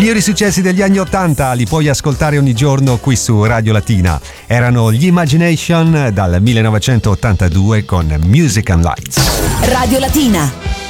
Migliori successi degli anni 80 li puoi ascoltare ogni giorno qui su Radio Latina. Erano gli Imagination dal 1982 con Music and Lights. Radio Latina.